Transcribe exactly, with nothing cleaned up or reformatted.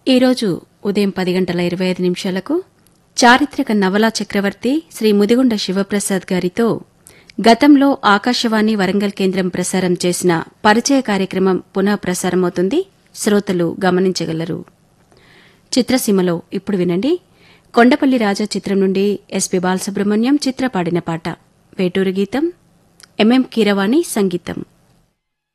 ఈరోజు ఉదయం పది గంటల ఇరవై ఐదు నిమిషాలకు చారిత్రక నవలా చక్రవర్తి శ్రీ ముదిగొండ శివప్రసాద్ గారితో గతంలో ఆకాశవాణి వరంగల్ కేంద్రం ప్రసారం చేసిన పరిచయ కార్యక్రమం పునః ప్రసారమవుతుంది. శ్రోతలు గమనించగలరు. చిత్రసీమలో ఇప్పుడు వినండి. కొండపల్లి రాజా చిత్రం నుండి ఎస్పీ బాలసుబ్రహ్మణ్యం చిత్ర పాడిన పాట. వేటూరు గీతం, ఎంఎం కీరవాణి సంగీతం.